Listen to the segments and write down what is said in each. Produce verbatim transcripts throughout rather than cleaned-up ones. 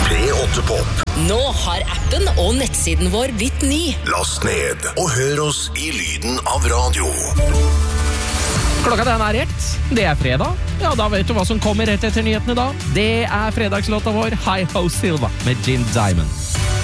P åtte Pop. Nå har appen og nettsiden vår blitt ny. Last ned og hør oss i lyden av radio. Klokka den er rett. Det er fredag. Ja, da vet du hva som kommer rett etter nyhetene da. Det er fredagslåta vår, Hi Ho Silva, med Jim Diamond.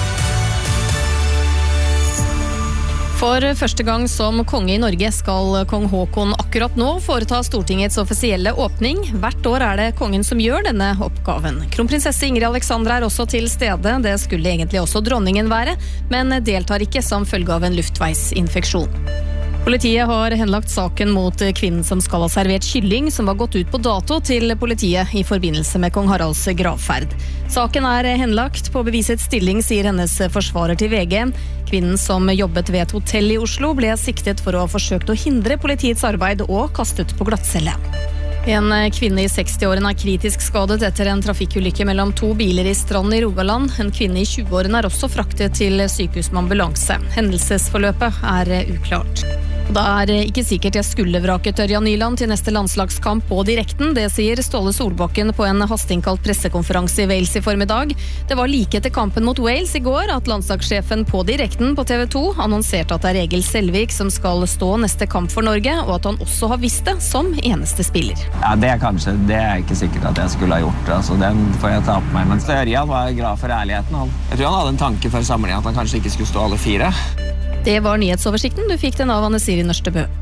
For første gang som konge i Norge skal kong Håkon akkurat nå foreta Stortingets offisielle åpning. Hvert år er det kongen som gjør denne oppgaven. Kronprinsesse Ingrid Alexandra er også til stede. Det skulle egentlig også dronningen være, men deltar ikke som følge av en luftveisinfeksjon. Politiet har henlagt saken mot kvinnen som skal ha servert kylling som var gått ut på dato til politiet i forbindelse med kong Haralds gravferd. Saken er henlagt på bevisets stilling, sier hennes forsvarer til V G. Kvinnen som jobbet ved et hotell i Oslo ble siktet for å ha forsøkt å hindre politiets arbeid og kastet på glattcelle. En kvinne i seksti-årene er kritisk skadet etter en trafikkulykke mellom to biler i Strand i Rogaland. En kvinne i tjue-årene er også fraktet til sykehus med ambulanse. Hendelsesforløpet er uklart. Det er ikke sikkert jeg skulle vraket Ørjan Nyland til neste landslagskamp på direkten. Det sier Ståle Solbakken på en hasteinnkalt pressekonferanse i Wales i formiddag. Det var like etter kampen mot Wales i går at landslagssjefen på direkten på T V to annonserte at det er Egil Selvik som skal stå neste kamp for Norge, og at han også har visst det som eneste spiller. Ja, det er kanskje, det er ikke sikkert at jeg skulle ha gjort, altså den får jeg ta på meg. Men Ørjan var glad for ærligheten. Han. Jeg tror han hadde en tanke før samlingen at han kanskje ikke skulle stå alle fire. Det var nyhetsoversikten. Du fikk den av Anne Siri Nørstebø.